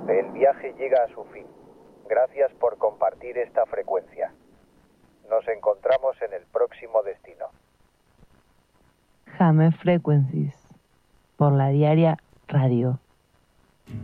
El viaje llega a su fin. Gracias por compartir esta frecuencia. Nos encontramos en el próximo destino. Jamé Frequencies, por la Diaria Radio.